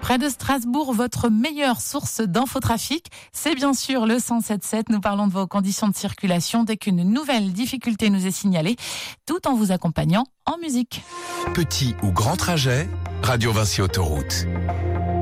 Près de Strasbourg, votre meilleure source d'infotrafic, c'est bien sûr le 107.7. Nous parlons de vos conditions de circulation dès qu'une nouvelle difficulté nous est signalée, tout en vous accompagnant en musique. Petit ou grand trajet, Radio Vinci Autoroute.